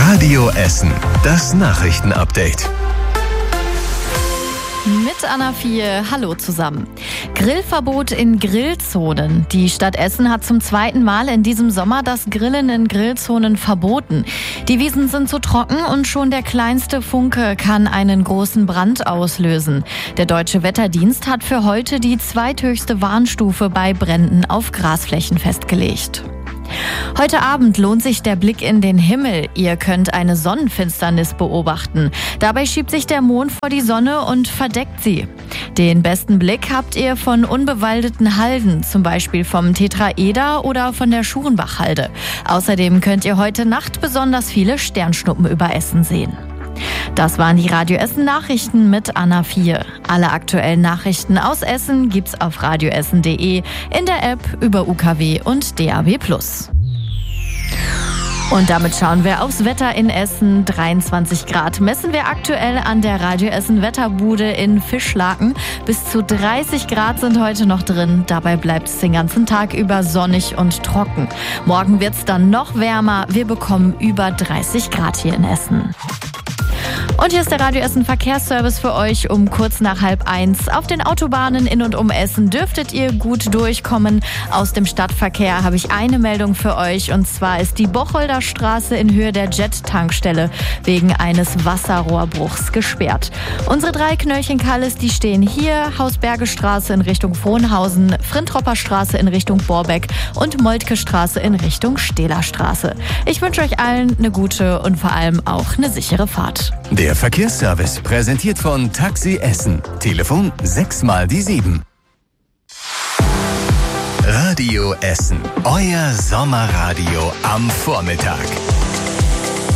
Radio Essen, das Nachrichtenupdate. Mit Anna 4, hallo zusammen. Grillverbot in Grillzonen. Die Stadt Essen hat zum zweiten Mal in diesem Sommer das Grillen in Grillzonen verboten. Die Wiesen sind zu trocken und schon der kleinste Funke kann einen großen Brand auslösen. Der Deutsche Wetterdienst hat für heute die zweithöchste Warnstufe bei Bränden auf Grasflächen festgelegt. Heute Abend lohnt sich der Blick in den Himmel. Ihr könnt eine Sonnenfinsternis beobachten. Dabei schiebt sich der Mond vor die Sonne und verdeckt sie. Den besten Blick habt ihr von unbewaldeten Halden, zum Beispiel vom Tetraeder oder von der Schurenbachhalde. Außerdem könnt ihr heute Nacht besonders viele Sternschnuppen über Essen sehen. Das waren die Radio Essen Nachrichten mit Anna 4. Alle aktuellen Nachrichten aus Essen gibt's auf radioessen.de, in der App, über UKW und DAB+. Und damit schauen wir aufs Wetter in Essen. 23 Grad messen wir aktuell an der Radio Essen Wetterbude in Fischlaken. Bis zu 30 Grad sind heute noch drin. Dabei bleibt es den ganzen Tag über sonnig und trocken. Morgen wird's dann noch wärmer. Wir bekommen über 30 Grad hier in Essen. Und hier ist der Radio Essen Verkehrsservice für euch um kurz nach 12:30. Auf den Autobahnen in und um Essen dürftet ihr gut durchkommen. Aus dem Stadtverkehr habe ich eine Meldung für euch. Und zwar ist die Bocholder Straße in Höhe der Jet-Tankstelle wegen eines Wasserrohrbruchs gesperrt. Unsere 3 Knöllchen-Kalles, die stehen hier. Hausbergestraße in Richtung Frohnhausen, Frintropper Straße in Richtung Borbeck und Moltke Straße in Richtung Stehlerstraße. Ich wünsche euch allen eine gute und vor allem auch eine sichere Fahrt. Der Verkehrsservice präsentiert von Taxi Essen. Telefon 6x7. Radio Essen. Euer Sommerradio am Vormittag.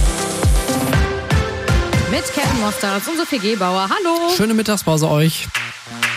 Mit Captain Mostert und Sophie Gebauer. Hallo. Schöne Mittagspause euch.